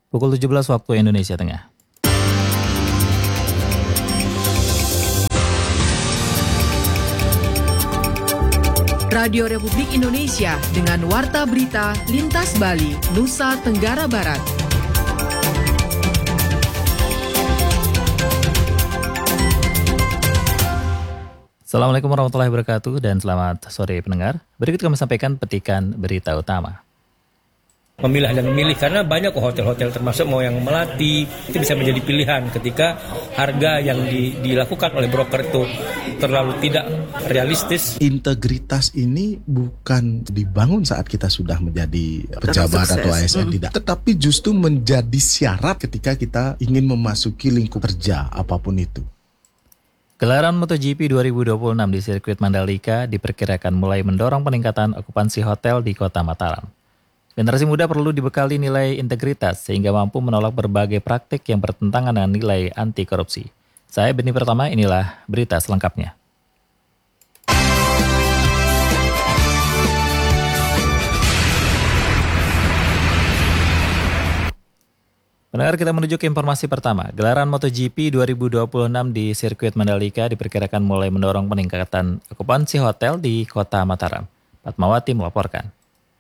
Pukul 17 waktu Indonesia Tengah. Radio Republik Indonesia dengan Warta Berita Lintas Bali, Nusa Tenggara Barat. Assalamualaikum warahmatullahi wabarakatuh dan selamat sore pendengar. Berikut kami sampaikan petikan berita utama. Memilah dan memilih karena banyak hotel-hotel termasuk mau yang Melati itu bisa menjadi pilihan ketika harga yang dilakukan oleh broker itu terlalu tidak realistis. Integritas ini bukan dibangun saat kita sudah menjadi pejabat atau ASN tidak, tetapi justru menjadi syarat ketika kita ingin memasuki lingkup kerja apapun itu. Gelaran MotoGP 2026 di sirkuit Mandalika diperkirakan mulai mendorong peningkatan okupansi hotel di Kota Mataram. Generasi muda perlu dibekali nilai integritas sehingga mampu menolak berbagai praktik yang bertentangan dengan nilai anti korupsi. Saya Beni Pertama, inilah berita selengkapnya. Pendengar, kita menuju ke informasi pertama. Gelaran MotoGP 2026 di sirkuit Mandalika diperkirakan mulai mendorong peningkatan okupansi hotel di Kota Mataram. Fatmawati melaporkan.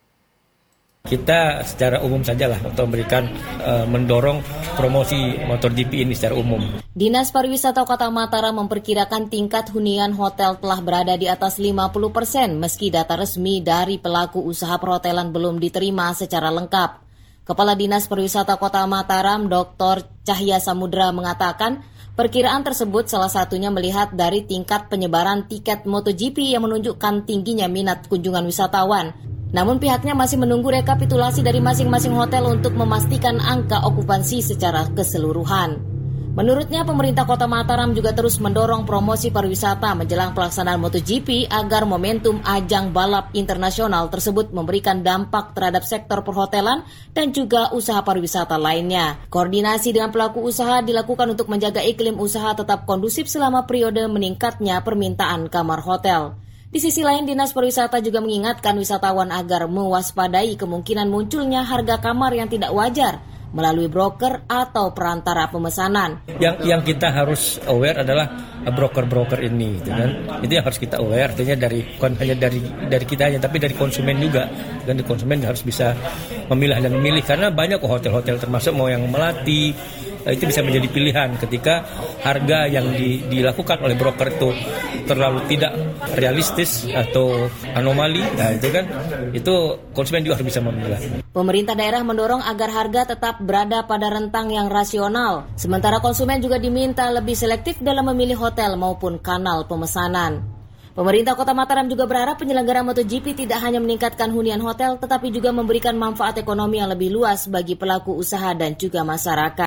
Kita secara umum sajalah untuk memberikan mendorong promosi MotoGP ini secara umum. Dinas Pariwisata Kota Mataram memperkirakan tingkat hunian hotel telah berada di atas 50% meski data resmi dari pelaku usaha perhotelan belum diterima secara lengkap. Kepala Dinas Pariwisata Kota Mataram, Dr. Cahya Samudra mengatakan, perkiraan tersebut salah satunya melihat dari tingkat penyebaran tiket MotoGP yang menunjukkan tingginya minat kunjungan wisatawan. Namun pihaknya masih menunggu rekapitulasi dari masing-masing hotel untuk memastikan angka okupansi secara keseluruhan. Menurutnya, pemerintah Kota Mataram juga terus mendorong promosi pariwisata menjelang pelaksanaan MotoGP agar momentum ajang balap internasional tersebut memberikan dampak terhadap sektor perhotelan dan juga usaha pariwisata lainnya. Koordinasi dengan pelaku usaha dilakukan untuk menjaga iklim usaha tetap kondusif selama periode meningkatnya permintaan kamar hotel. Di sisi lain, Dinas Pariwisata juga mengingatkan wisatawan agar mewaspadai kemungkinan munculnya harga kamar yang tidak wajar melalui broker atau perantara pemesanan. Yang kita harus aware adalah broker-broker ini, gitu kan? Itu yang harus kita aware, artinya bukan hanya dari kita hanya, tapi dari konsumen juga. Dan konsumen harus bisa memilah dan memilih karena banyak hotel-hotel termasuk mau yang Melati itu bisa menjadi pilihan ketika harga yang dilakukan oleh broker itu terlalu tidak realistis atau anomali. Nah, itu konsumen juga harus bisa memilah. Pemerintah daerah mendorong agar harga tetap berada pada rentang yang rasional. Sementara konsumen juga diminta lebih selektif dalam memilih hotel maupun kanal pemesanan. Pemerintah Kota Mataram juga berharap penyelenggara MotoGP tidak hanya meningkatkan hunian hotel, tetapi juga memberikan manfaat ekonomi yang lebih luas bagi pelaku usaha dan juga masyarakat.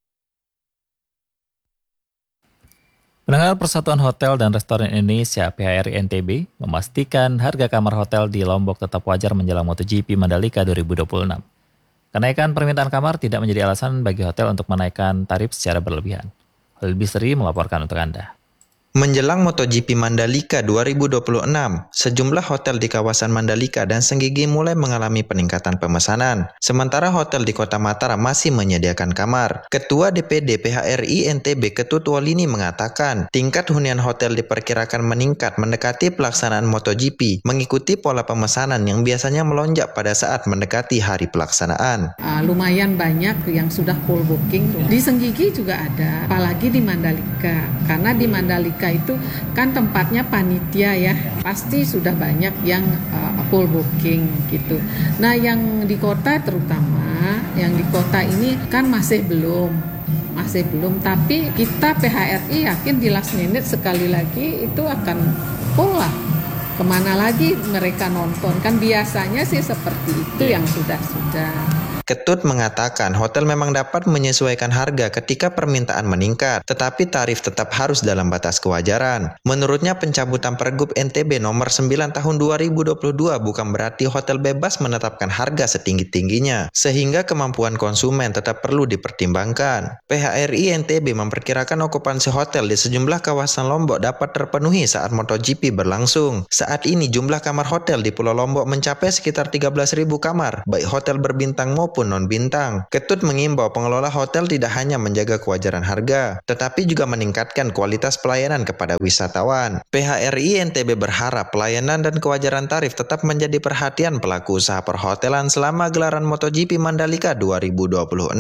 Pendengar, Persatuan Hotel dan Restoran Indonesia (PHRI NTB) memastikan harga kamar hotel di Lombok tetap wajar menjelang MotoGP Mandalika 2026. Kenaikan permintaan kamar tidak menjadi alasan bagi hotel untuk menaikkan tarif secara berlebihan. Lebih Seri melaporkan untuk Anda. Menjelang MotoGP Mandalika 2026, sejumlah hotel di kawasan Mandalika dan Senggigi mulai mengalami peningkatan pemesanan. Sementara hotel di Kota Mataram masih menyediakan kamar. Ketua DPD PHRI NTB Ketut Walini mengatakan, tingkat hunian hotel diperkirakan meningkat mendekati pelaksanaan MotoGP, mengikuti pola pemesanan yang biasanya melonjak pada saat mendekati hari pelaksanaan. Lumayan banyak yang sudah full booking. Di Senggigi juga ada, apalagi di Mandalika. Karena di Mandalika itu kan tempatnya panitia ya, pasti sudah banyak yang full booking gitu. Nah, yang di kota terutama, yang di kota ini kan masih belum, tapi kita PHRI yakin di last minute sekali lagi itu akan full lah. Kemana lagi mereka nonton, kan biasanya sih seperti itu yang sudah. Ketut mengatakan hotel memang dapat menyesuaikan harga ketika permintaan meningkat, tetapi tarif tetap harus dalam batas kewajaran. Menurutnya pencabutan Pergub NTB nomor 9 tahun 2022 bukan berarti hotel bebas menetapkan harga setinggi-tingginya, sehingga kemampuan konsumen tetap perlu dipertimbangkan. PHRI NTB memperkirakan okupansi hotel di sejumlah kawasan Lombok dapat terpenuhi saat MotoGP berlangsung. Saat ini jumlah kamar hotel di Pulau Lombok mencapai sekitar 13.000 kamar, baik hotel berbintang maupun maupun non-bintang. Ketut mengimbau pengelola hotel tidak hanya menjaga kewajaran harga, tetapi juga meningkatkan kualitas pelayanan kepada wisatawan. PHRI NTB berharap pelayanan dan kewajaran tarif tetap menjadi perhatian pelaku usaha perhotelan selama gelaran MotoGP Mandalika 2026.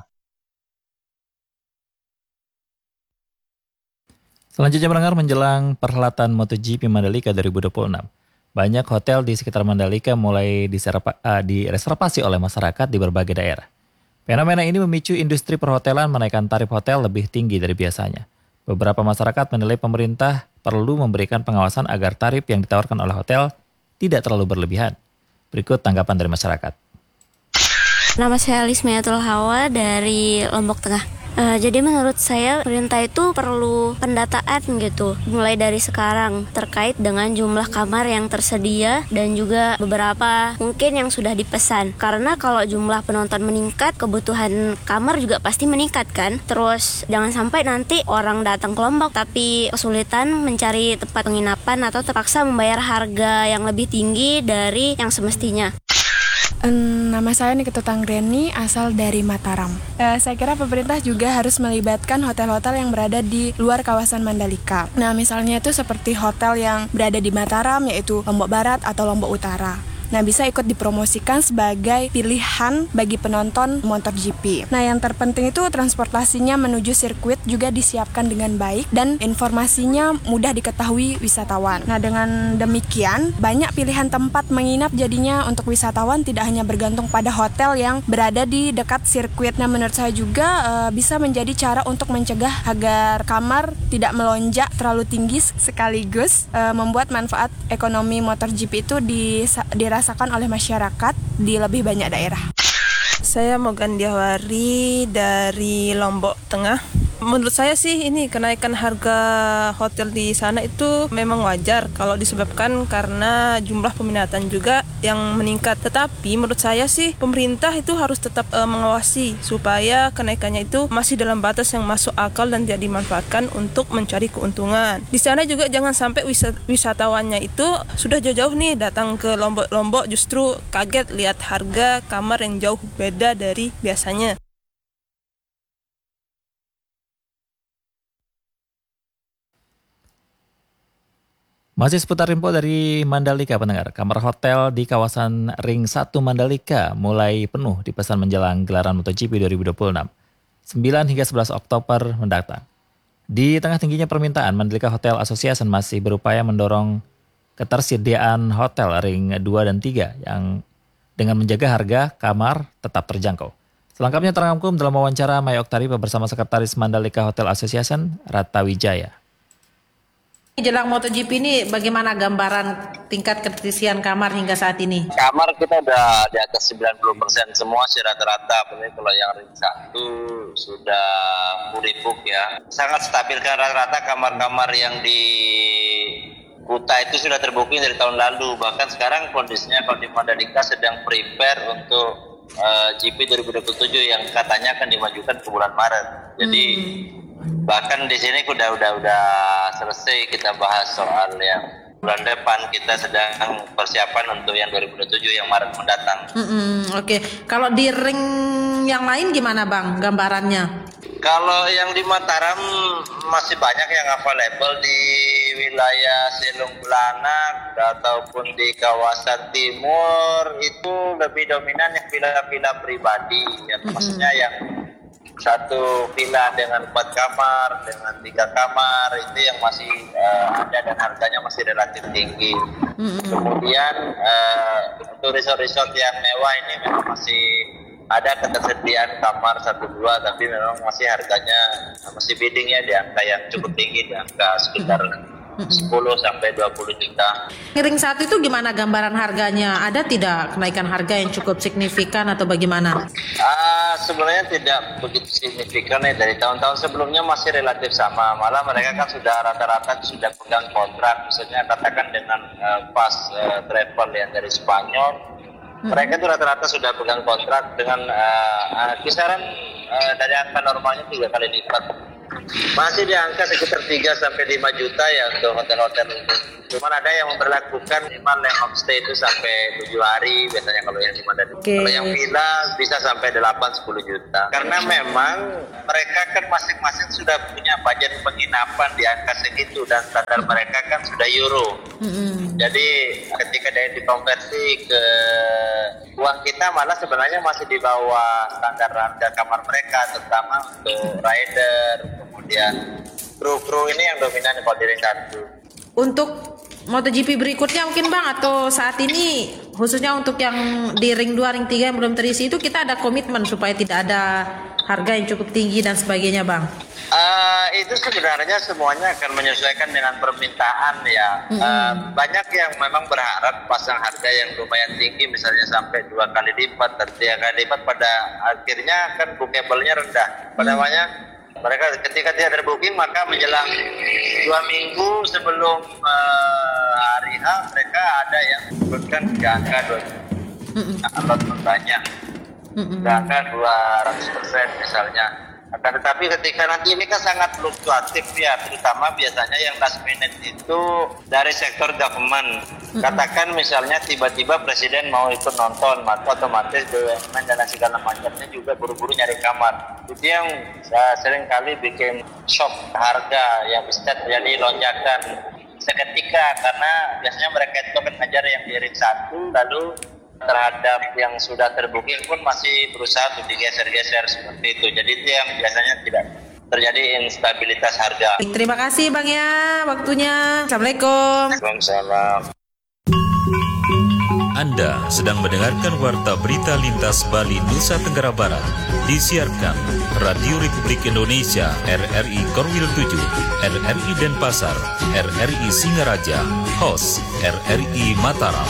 Selanjutnya mendengar menjelang perhelatan MotoGP Mandalika 2026. Banyak hotel di sekitar Mandalika mulai direservasi oleh masyarakat di berbagai daerah. Fenomena ini memicu industri perhotelan menaikkan tarif hotel lebih tinggi dari biasanya. Beberapa masyarakat menilai pemerintah perlu memberikan pengawasan agar tarif yang ditawarkan oleh hotel tidak terlalu berlebihan. Berikut tanggapan dari masyarakat. Nama saya Lismiatul Hawa dari Lombok Tengah. Jadi menurut saya pemerintah itu perlu pendataan gitu, mulai dari sekarang terkait dengan jumlah kamar yang tersedia dan juga beberapa mungkin yang sudah dipesan. Karena kalau jumlah penonton meningkat, kebutuhan kamar juga pasti meningkat kan. Terus jangan sampai nanti orang datang ke Lombok tapi kesulitan mencari tempat penginapan atau terpaksa membayar harga yang lebih tinggi dari yang semestinya. Nama saya Nikita Tanggreni, asal dari Mataram. Saya kira pemerintah juga harus melibatkan hotel-hotel yang berada di luar kawasan Mandalika. Nah, misalnya itu seperti hotel yang berada di Mataram, yaitu Lombok Barat atau Lombok Utara. Nah, bisa ikut dipromosikan sebagai pilihan bagi penonton MotoGP. Nah, yang terpenting itu transportasinya menuju sirkuit juga disiapkan dengan baik dan informasinya mudah diketahui wisatawan. Nah, dengan demikian banyak pilihan tempat menginap jadinya untuk wisatawan tidak hanya bergantung pada hotel yang berada di dekat sirkuit. Nah, menurut saya juga bisa menjadi cara untuk mencegah agar kamar tidak melonjak terlalu tinggi sekaligus membuat manfaat ekonomi MotoGP itu dirasakan oleh masyarakat di lebih banyak daerah. Saya Mogan Diawari dari Lombok Tengah. Menurut saya sih ini kenaikan harga hotel di sana itu memang wajar kalau disebabkan karena jumlah peminatan juga yang meningkat. Tetapi menurut saya sih pemerintah itu harus tetap mengawasi supaya kenaikannya itu masih dalam batas yang masuk akal dan tidak dimanfaatkan untuk mencari keuntungan. Di sana juga jangan sampai wisatawannya itu sudah jauh-jauh nih datang ke Lombok justru kaget lihat harga kamar yang jauh beda dari biasanya. Masih seputar info dari Mandalika pendengar. Kamar hotel di kawasan Ring 1 Mandalika mulai penuh dipesan menjelang gelaran MotoGP 2026. 9 hingga 11 Oktober mendatang. Di tengah tingginya permintaan, Mandalika Hotel Association masih berupaya mendorong ketersediaan hotel Ring 2 dan 3 yang dengan menjaga harga kamar tetap terjangkau. Selengkapnya terangkum dalam wawancara Maya Oktaripa bersama Sekretaris Mandalika Hotel Association, Rata Wijaya. Jelang MotoGP ini bagaimana gambaran tingkat keterisian kamar hingga saat ini? Kamar kita udah di atas 90% semua sih rata-rata. Apalagi kalau yang ring 1 sudah fully book ya. Sangat stabil kan rata-rata kamar-kamar yang di Kuta itu sudah terbooking dari tahun lalu. Bahkan sekarang kondisinya kalau di Mandalika sedang prepare untuk GP 2027 yang katanya akan dimajukan ke bulan Maret. Jadi bahkan di sini udah selesai kita bahas soal yang bulan depan, kita sedang persiapan untuk yang 2027 yang Maret mendatang. Oke. Kalau di ring yang lain gimana Bang gambarannya? Kalau yang di Mataram masih banyak yang available di wilayah Selung Belanak ataupun di kawasan timur itu lebih dominan yang villa-villa pribadi, maksudnya yang satu villa dengan 4 kamar, dengan 3 kamar itu yang masih ada dan harganya masih relatif tinggi. Kemudian untuk resort-resort yang mewah ini memang masih ada ketersediaan kamar 1-2 tapi memang masih harganya masih biddingnya di angka yang cukup tinggi, di angka sekitar 10 sampai 20 juta. Ring 1 itu gimana gambaran harganya? Ada tidak kenaikan harga yang cukup signifikan atau bagaimana? Sebenarnya tidak begitu signifikan ya, dari tahun-tahun sebelumnya masih relatif sama. Malah mereka kan sudah rata-rata sudah pegang kontrak, misalnya katakan dengan pas travel yang dari Spanyol. Mereka itu rata-rata sudah pegang kontrak dengan kisaran dari angka normalnya 3 kali lipat Masih di angka sekitar 3 sampai 5 juta ya untuk hotel-hotel umum. Cuman ada yang memperlakukan minimal yang homestay itu sampai 7 hari biasanya kalau yang di Mandalika. Kalau yang villa bisa sampai 8-10 juta. Karena memang mereka kan masing-masing sudah punya budget penginapan di angka segitu dan standar mereka kan sudah euro. Jadi ketika dia dikonversi ke uang kita malah sebenarnya masih di bawah standar harga kamar mereka, terutama untuk rider, kemudian kru ini yang dominan kalau di ring 1. Untuk MotoGP berikutnya mungkin Bang, atau saat ini khususnya untuk yang di ring 2, ring 3 yang belum terisi itu kita ada komitmen supaya tidak ada harga yang cukup tinggi dan sebagainya Bang? Itu sebenarnya semuanya akan menyesuaikan dengan permintaan ya. Banyak yang memang berharap pasang harga yang lumayan tinggi, misalnya sampai 2 kali lipat dan 3 kali lipat, pada akhirnya kan bookable-nya rendah. Namanya mereka ketika dia terbooking maka menjelang 2 minggu sebelum hari H mereka ada yang sebutkan ke angka 2 ataupun banyak, ke angka 200% misalnya. Tetapi ketika nanti ini kan sangat fluktuatif ya, terutama biasanya yang last minute itu dari sektor government. Katakan misalnya tiba-tiba presiden mau ikut nonton, maka otomatis BUMN dan segala macamnya juga buru-buru nyari kamar. Itu yang sering kali bikin shock harga yang bisa terjadi lonjakan seketika, karena biasanya mereka itu kan ngajar yang di ring 1 lalu terhadap yang sudah terbooking pun masih berusaha untuk digeser-geser seperti itu. Jadi itu yang biasanya tidak terjadi instabilitas harga. Terima kasih Bang ya waktunya. Assalamualaikum. Waalaikumsalam. Anda sedang mendengarkan Warta Berita Lintas Bali Nusa Tenggara Barat. Disiarkan Radio Republik Indonesia RRI Korwil 7, RRI Denpasar, RRI Singaraja, host RRI Mataram.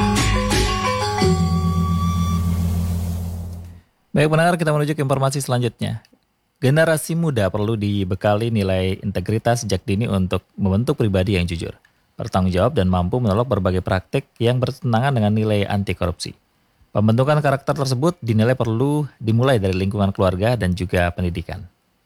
Baik pendengar, kita menuju ke informasi selanjutnya. Generasi muda perlu dibekali nilai integritas sejak dini untuk membentuk pribadi yang jujur, bertanggung jawab dan mampu menolak berbagai praktik yang bertentangan dengan nilai anti korupsi. Pembentukan karakter tersebut dinilai perlu dimulai dari lingkungan keluarga dan juga pendidikan.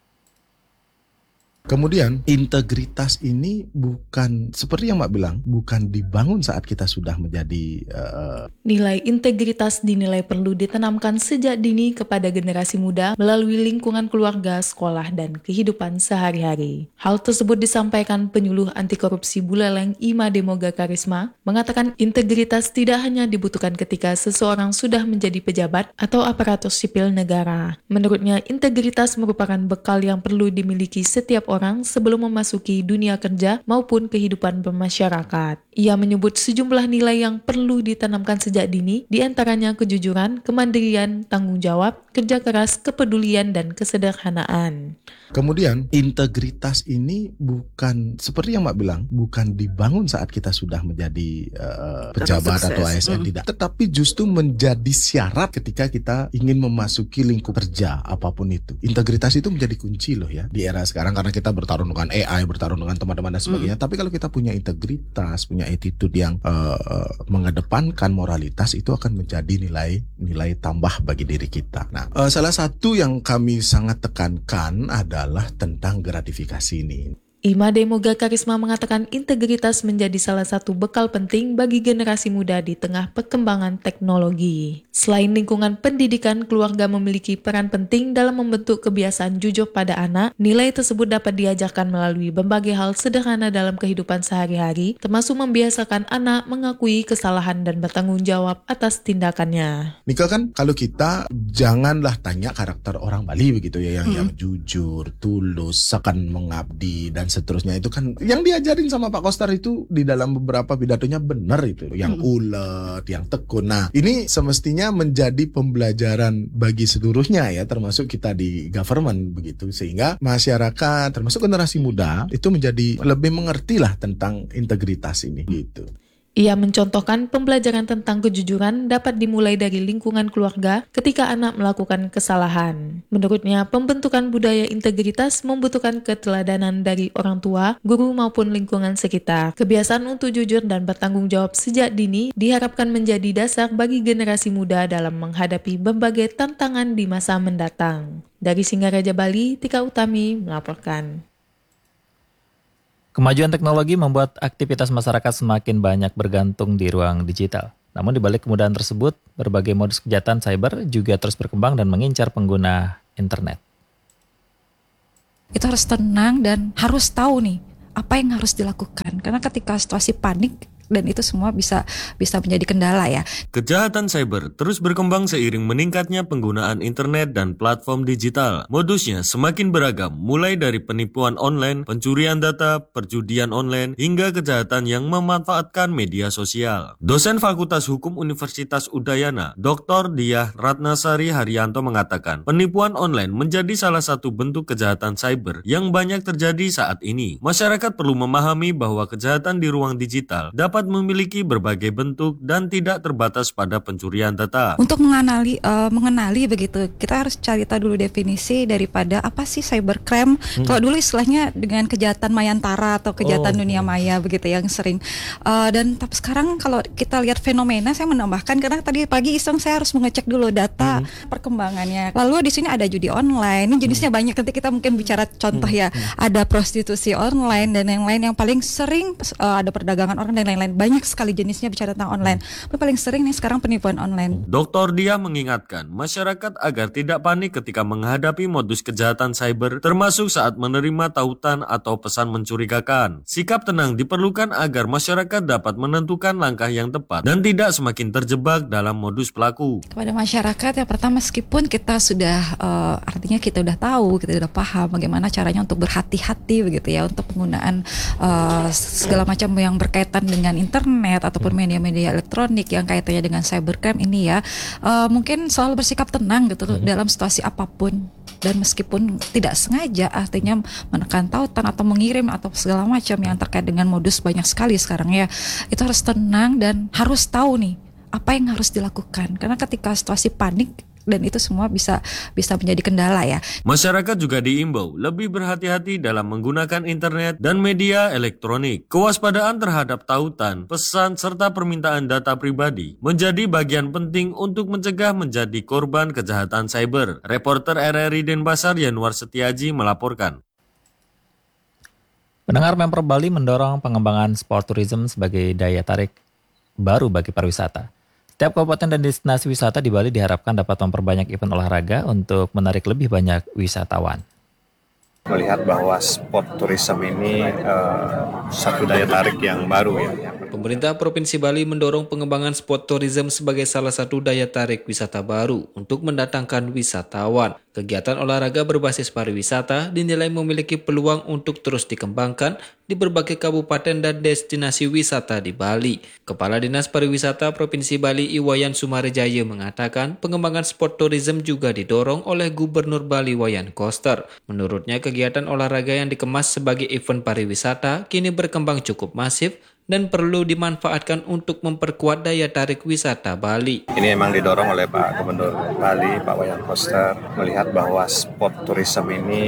Kemudian integritas ini bukan seperti yang Mbak bilang, bukan dibangun saat kita sudah menjadi Nilai integritas dinilai perlu ditanamkan sejak dini kepada generasi muda melalui lingkungan keluarga, sekolah, dan kehidupan sehari-hari. Hal tersebut disampaikan penyuluh anti korupsi Buleleng Ima Demoga Karisma, mengatakan integritas tidak hanya dibutuhkan ketika seseorang sudah menjadi pejabat atau aparatur sipil negara. Menurutnya, integritas merupakan bekal yang perlu dimiliki setiap orang sebelum memasuki dunia kerja maupun kehidupan bermasyarakat. Ia menyebut sejumlah nilai yang perlu ditanamkan sejak dini, di antaranya kejujuran, kemandirian, tanggung jawab, kerja keras, kepedulian, dan kesederhanaan. Kemudian integritas ini bukan seperti yang Mbak bilang, bukan dibangun saat kita sudah menjadi pejabat atau ASN, tidak. Tetapi justru menjadi syarat ketika kita ingin memasuki lingkup kerja apapun itu. Integritas itu menjadi kunci loh ya di era sekarang, karena kita bertarung dengan AI, bertarung dengan teman-teman dan sebagainya. Tapi kalau kita punya integritas, punya attitude yang mengedepankan moralitas, itu akan menjadi nilai tambah bagi diri kita. Nah, salah satu yang kami sangat tekankan adalah tentang gratifikasi ini. Ima Demoga Karisma mengatakan integritas menjadi salah satu bekal penting bagi generasi muda di tengah perkembangan teknologi. Selain lingkungan pendidikan, keluarga memiliki peran penting dalam membentuk kebiasaan jujur pada anak. Nilai tersebut dapat diajarkan melalui berbagai hal sederhana dalam kehidupan sehari-hari, termasuk membiasakan anak mengakui kesalahan dan bertanggung jawab atas tindakannya. Nika kan kalau kita janganlah tanya karakter orang Bali begitu ya, yang jujur, tulus, akan mengabdi dan seterusnya, itu kan yang diajarin sama Pak Koster itu di dalam beberapa pidatonya benar itu, yang ulet, yang tekun. Nah, ini semestinya menjadi pembelajaran bagi seluruhnya ya, termasuk kita di government begitu, sehingga masyarakat termasuk generasi muda itu menjadi lebih mengerti lah tentang integritas ini gitu. Ia mencontohkan pembelajaran tentang kejujuran dapat dimulai dari lingkungan keluarga ketika anak melakukan kesalahan. Menurutnya, pembentukan budaya integritas membutuhkan keteladanan dari orang tua, guru maupun lingkungan sekitar. Kebiasaan untuk jujur dan bertanggung jawab sejak dini diharapkan menjadi dasar bagi generasi muda dalam menghadapi berbagai tantangan di masa mendatang. Dari Singaraja, Bali, Tika Utami melaporkan. Kemajuan teknologi membuat aktivitas masyarakat semakin banyak bergantung di ruang digital. Namun di balik kemudahan tersebut, berbagai modus kejahatan cyber juga terus berkembang dan mengincar pengguna internet. Itu harus tenang dan harus tahu nih apa yang harus dilakukan. Karena ketika situasi panik dan itu semua bisa menjadi kendala ya. Kejahatan cyber terus berkembang seiring meningkatnya penggunaan internet dan platform digital. Modusnya semakin beragam, mulai dari penipuan online, pencurian data, perjudian online, hingga kejahatan yang memanfaatkan media sosial. Dosen Fakultas Hukum Universitas Udayana, Dr. Diah Ratnasari Haryanto mengatakan, penipuan online menjadi salah satu bentuk kejahatan cyber yang banyak terjadi saat ini. Masyarakat perlu memahami bahwa kejahatan di ruang digital dapat memiliki berbagai bentuk dan tidak terbatas pada pencurian data. Untuk mengenali begitu, kita harus cari tahu dulu definisi daripada apa sih cybercrime. Kalau dulu istilahnya dengan kejahatan mayantara atau kejahatan dunia maya begitu yang sering. Dan tapi sekarang kalau kita lihat fenomena, saya menambahkan karena tadi pagi iseng saya harus mengecek dulu data perkembangannya. Lalu di sini ada judi online, ini jenisnya banyak. Nanti kita mungkin bicara contoh ya, ada prostitusi online dan yang lain yang paling sering ada perdagangan orang dan lain-lain. Banyak sekali jenisnya bicara tentang online. Tapi paling sering nih sekarang penipuan online. Dr. Dia mengingatkan masyarakat agar tidak panik ketika menghadapi modus kejahatan cyber, termasuk saat menerima tautan atau pesan mencurigakan. Sikap tenang diperlukan agar masyarakat dapat menentukan langkah yang tepat dan tidak semakin terjebak dalam modus pelaku. Kepada masyarakat yang pertama, meskipun kita sudah artinya kita udah tahu, kita udah paham bagaimana caranya untuk berhati-hati begitu ya untuk penggunaan segala macam yang berkaitan dengan internet ataupun media-media elektronik yang kaitannya dengan cybercrime ini ya, mungkin selalu bersikap tenang gitu dalam situasi apapun, dan meskipun tidak sengaja artinya menekan tautan atau mengirim atau segala macam yang terkait dengan modus banyak sekali sekarang ya, itu harus tenang dan harus tahu nih apa yang harus dilakukan, karena ketika situasi panik dan itu semua bisa menjadi kendala ya. Masyarakat juga diimbau lebih berhati-hati dalam menggunakan internet dan media elektronik. Kewaspadaan terhadap tautan, pesan, serta permintaan data pribadi menjadi bagian penting untuk mencegah menjadi korban kejahatan cyber. Reporter RRI Denpasar Yanuar Setiaji melaporkan. Pendengar, Pemprov Bali mendorong pengembangan sport tourism sebagai daya tarik baru bagi pariwisata. Setiap kabupaten dan destinasi wisata di Bali diharapkan dapat memperbanyak event olahraga untuk menarik lebih banyak wisatawan. Melihat bahwa sport tourism ini satu daya tarik yang baru ya. Pemerintah Provinsi Bali mendorong pengembangan sport tourism sebagai salah satu daya tarik wisata baru untuk mendatangkan wisatawan. Kegiatan olahraga berbasis pariwisata dinilai memiliki peluang untuk terus dikembangkan di berbagai kabupaten dan destinasi wisata di Bali. Kepala Dinas Pariwisata Provinsi Bali Iwayan Sumarejaya mengatakan pengembangan sport tourism juga didorong oleh Gubernur Bali Wayan Koster. Menurutnya kegiatan olahraga yang dikemas sebagai event pariwisata kini berkembang cukup masif dan perlu dimanfaatkan untuk memperkuat daya tarik wisata Bali. Ini memang didorong oleh Pak Gubernur Bali, Pak Wayan Koster, melihat bahwa sport tourism ini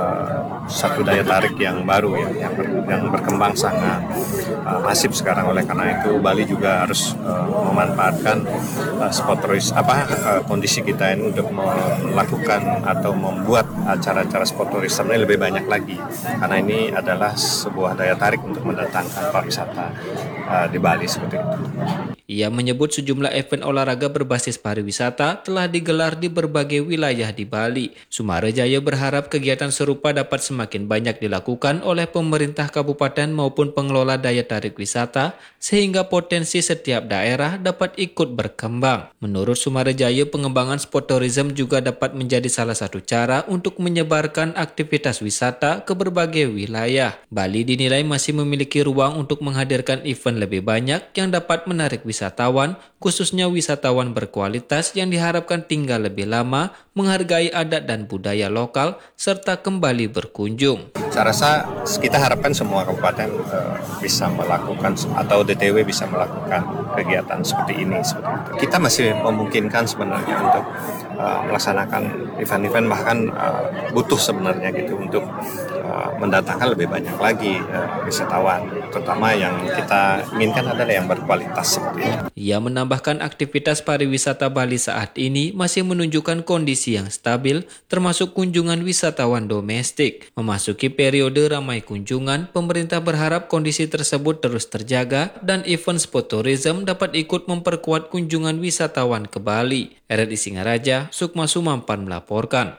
satu daya tarik yang baru ya, yang berkembang sangat masif sekarang. Oleh karena itu Bali juga harus memanfaatkan sport tourism kondisi kita ini untuk melakukan atau membuat acara-acara sport tourism ini lebih banyak lagi, karena ini adalah sebuah daya tarik untuk mendatangkan pariwisata di Bali seperti itu. Ia menyebut sejumlah event olahraga berbasis pariwisata telah digelar di berbagai wilayah di Bali. Sumarejaya berharap kegiatan serupa dapat semakin banyak dilakukan oleh pemerintah kabupaten maupun pengelola daya tarik wisata sehingga potensi setiap daerah dapat ikut berkembang. Menurut Sumarejaya, pengembangan sport tourism juga dapat menjadi salah satu cara untuk menyebarkan aktivitas wisata ke berbagai wilayah. Bali dinilai masih memiliki ruang untuk menghadirkan event lebih banyak yang dapat menarik wisatawan, khususnya wisatawan berkualitas yang diharapkan tinggal lebih lama, menghargai adat dan budaya lokal, serta kembali berkunjung. Saya rasa kita harapkan semua kabupaten bisa melakukan atau DTW bisa melakukan kegiatan seperti ini. Kita masih memungkinkan sebenarnya untuk melaksanakan event-event, bahkan butuh sebenarnya gitu untuk mendatangkan lebih banyak lagi wisatawan, terutama yang kita inginkan adalah yang berkualitas seperti itu. Ia menambahkan aktivitas pariwisata Bali saat ini masih menunjukkan kondisi yang stabil, termasuk kunjungan wisatawan domestik. Memasuki periode ramai kunjungan, pemerintah berharap kondisi tersebut terus terjaga dan event sport tourism dapat ikut memperkuat kunjungan wisatawan ke Bali. RRI Singaraja, Sukma Sumampan melaporkan.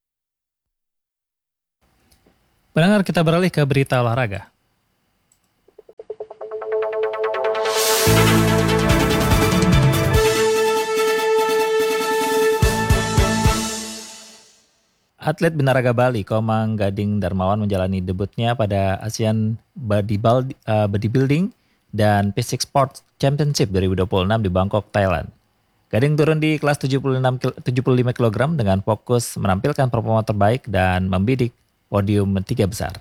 Pendengar, kita beralih ke berita olahraga. Atlet binaraga Bali, Komang Gading Darmawan menjalani debutnya pada Asian Bodybuilding dan Physique Sports Championship 2026 di Bangkok, Thailand. Gading turun di kelas 75 kg dengan fokus menampilkan performa terbaik dan membidik podium 3 besar.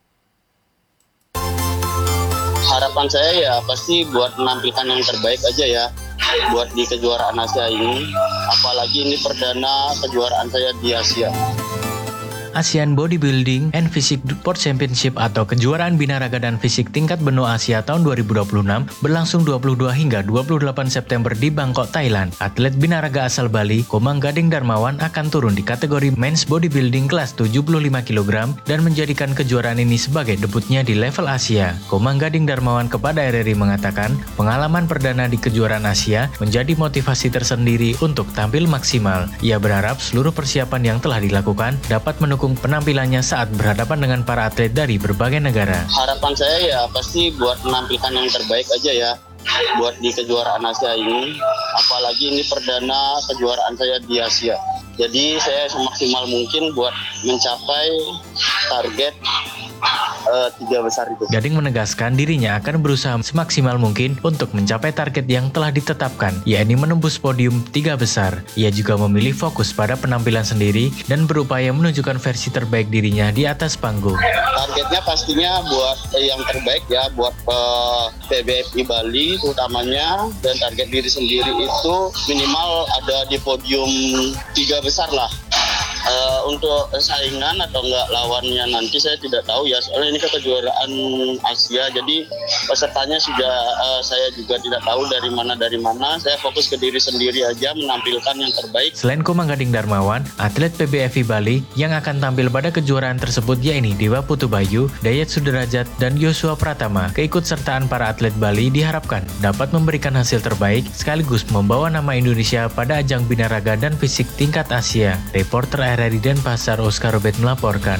Harapan saya ya pasti buat menampilkan yang terbaik aja ya buat di kejuaraan Asia ini. Apalagi ini perdana kejuaraan saya di Asia. ASEAN Bodybuilding and Physique Sport Championship atau kejuaraan binaraga dan fisik tingkat benua Asia tahun 2026 berlangsung 22 hingga 28 September di Bangkok, Thailand. Atlet binaraga asal Bali, Komang Gading Darmawan akan turun di kategori Men's Bodybuilding kelas 75 kg dan menjadikan kejuaraan ini sebagai debutnya di level Asia. Komang Gading Darmawan kepada RRI mengatakan, pengalaman perdana di kejuaraan Asia menjadi motivasi tersendiri untuk tampil maksimal. Ia berharap seluruh persiapan yang telah dilakukan dapat mendukung penampilannya saat berhadapan dengan para atlet dari berbagai negara. Harapan saya ya pasti buat menampilkan yang terbaik aja ya buat di kejuaraan Asia ini. Apalagi ini perdana kejuaraan saya di Asia. Jadi saya semaksimal mungkin buat mencapai target 3 besar itu. Gading menegaskan dirinya akan berusaha semaksimal mungkin untuk mencapai target yang telah ditetapkan, yakni menembus podium 3 besar. Ia juga memilih fokus pada penampilan sendiri dan berupaya menunjukkan versi terbaik dirinya di atas panggung. Targetnya pastinya buat yang terbaik ya, buat PBFI Bali utamanya, dan target diri sendiri itu minimal ada di podium 3 besar lah. Untuk saingan atau enggak lawannya nanti saya tidak tahu ya, soalnya ini kejuaraan Asia, jadi pesertanya sudah saya juga tidak tahu dari mana. Saya fokus ke diri sendiri aja, menampilkan yang terbaik. Selain Komang Gading Darmawan, atlet PBFI Bali yang akan tampil pada kejuaraan tersebut yakni Dewa Putu Bayu, Dayat Sudrajat, dan Yosua Pratama. Keikutsertaan para atlet Bali diharapkan dapat memberikan hasil terbaik sekaligus membawa nama Indonesia pada ajang binaraga dan fisik tingkat Asia. Reporter RRI Denpasar, Oscar Robert melaporkan.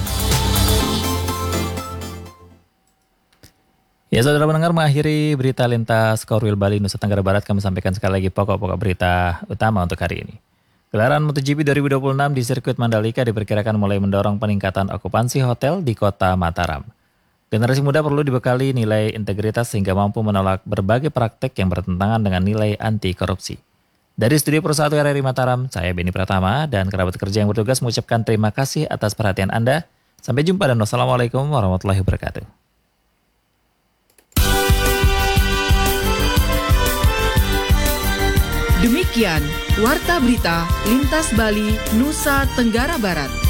Ya, saudara pendengar, mengakhiri berita lintas Korwil Bali Nusa Tenggara Barat, kami sampaikan sekali lagi pokok-pokok berita utama untuk hari ini. Gelaran MotoGP 2026 di sirkuit Mandalika diperkirakan mulai mendorong peningkatan okupansi hotel di kota Mataram. Generasi muda perlu dibekali nilai integritas sehingga mampu menolak berbagai praktek yang bertentangan dengan nilai anti korupsi. Dari Studio Pro 1 RRI Mataram, saya Beni Pratama dan kerabat kerja yang bertugas mengucapkan terima kasih atas perhatian Anda. Sampai jumpa dan wassalamualaikum warahmatullahi wabarakatuh. Demikian Warta Berita Lintas Bali Nusa Tenggara Barat.